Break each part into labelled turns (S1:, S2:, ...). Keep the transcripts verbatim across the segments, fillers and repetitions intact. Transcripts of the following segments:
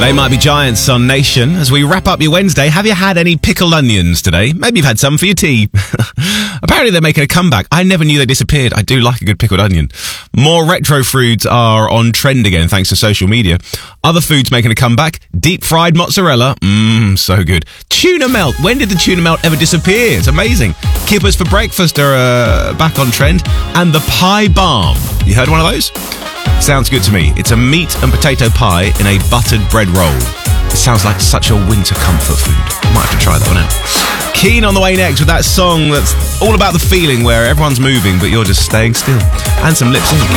S1: They Might Be Giants on Nation. As we wrap up your Wednesday, have you had any pickled onions today? Maybe you've had some for your tea. Apparently they're making a comeback. I never knew they disappeared. I do like a good pickled onion. More retro foods are on trend again thanks to social media. Other foods making a comeback. Deep fried mozzarella. Mmm, so good. Tuna melt. When did the tuna melt ever disappear? It's amazing. Kippers for breakfast are uh, back on trend. And the pie balm. You heard one of those? Sounds good to me. It's a meat and potato pie in a buttered bread roll. It sounds like such a winter comfort food. Might have to try that one out. Keen on the way next with that song that's all about the feeling where everyone's moving but you're just staying still. And some lip sync.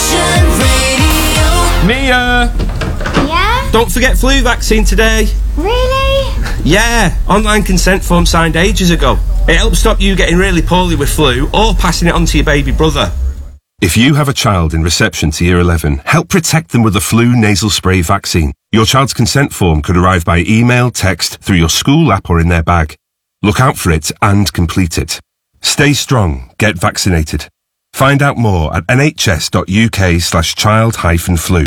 S2: Mia!
S3: Yeah?
S2: Don't forget flu vaccine today.
S3: Really?
S2: Yeah, online consent form signed ages ago. It helps stop you getting really poorly with flu or passing it on to your baby brother.
S4: If you have a child in reception to year eleven, help protect them with the flu nasal spray vaccine. Your child's consent form could arrive by email, text, through your school app or in their bag. Look out for it and complete it. Stay strong. Get vaccinated. Find out more at nhs.uk slash child hyphen flu.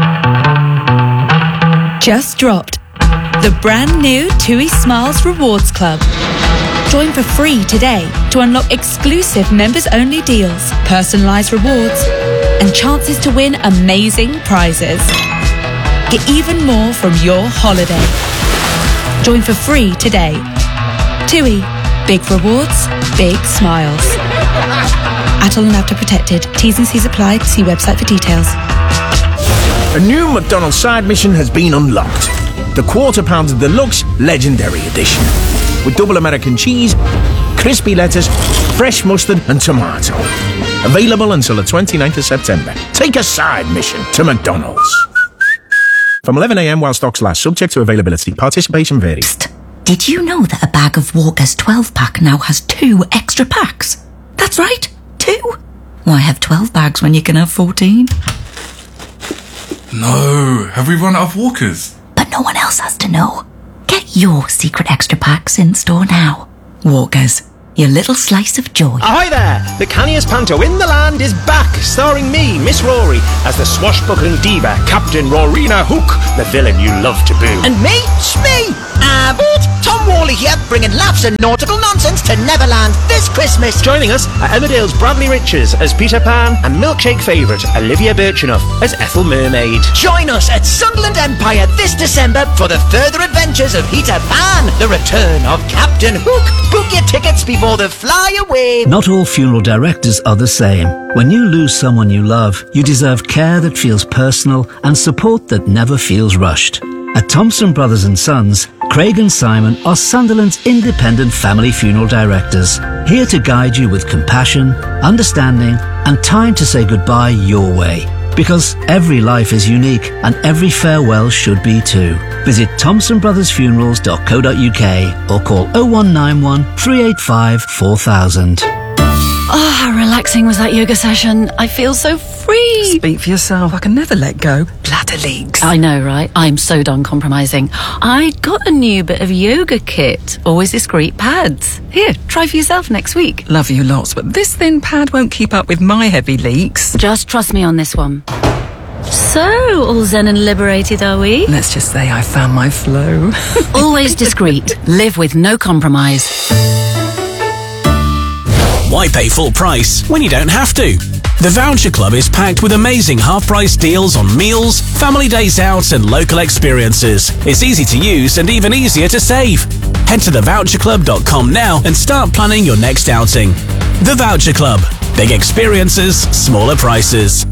S5: Just dropped. The brand new TUI Smiles Rewards Club. Join for free today to unlock exclusive members-only deals, personalised rewards, and chances to win amazing prizes. Get even more from your holiday. Join for free today. TUI. Big rewards, big smiles. Adult and after protected. T's and C's apply. See website for details.
S6: A new McDonald's side mission has been unlocked. The Quarter Pounder Deluxe Legendary Edition. With double American cheese, crispy lettuce, fresh mustard and tomato. Available until the twenty-ninth of September. Take a side mission to McDonald's. From eleven a m while stocks last, subject to availability. Participation varies.
S7: Did you know that a bag of Walker's twelve pack now has two extra packs? That's right, two. Why have twelve bags when you can have fourteen?
S8: No, have we run out of Walkers?
S7: But no one else has to know. Get your secret extra packs in store now. Walkers, your little slice of joy.
S9: Ahoy there! The canniest panto in the land is back, starring me, Miss Rory, as the swashbuckling diva, Captain Rorina Hook, the villain you love to boo.
S10: And me, Smee, Abbott, Tom Worley here, bringing laughs and nautical nonsense to Neverland this Christmas.
S9: Joining us are Emmerdale's Bradley Riches as Peter Pan and Milkshake favourite Olivia Birchenough as Ethel Mermaid.
S10: Join us at Sunderland Empire this December for the further adventures of Peter Pan, the return of Captain Hook. Book your tickets before they fly away.
S11: Not all funeral directors are the same. When you lose someone you love, you deserve care that feels personal and support that never feels rushed. At Thompson Brothers and Sons, Craig and Simon are Sunderland's independent family funeral directors, here to guide you with compassion, understanding, and time to say goodbye your way. Because every life is unique, and every farewell should be too. Visit thompson brothers funerals dot co dot uk or call oh one nine one, three eight five, four thousand.
S12: Oh, how relaxing was that yoga session. I feel so free.
S13: Speak for yourself. I can never let go. Bladder leaks.
S12: I know, right? I'm so done compromising. I got a new bit of yoga kit. Always discreet pads. Here, try for yourself next week.
S13: Love you lots, but this thin pad won't keep up with my heavy leaks.
S12: Just trust me on this one. So, all zen and liberated, are we?
S13: Let's just say I found my flow.
S12: Always discreet. Live with no compromise.
S14: Why pay full price when you don't have to? The Voucher Club is packed with amazing half-price deals on meals, family days out and local experiences. It's easy to use and even easier to save. Head to the voucher club dot com now and start planning your next outing. The Voucher Club. Big experiences, smaller prices.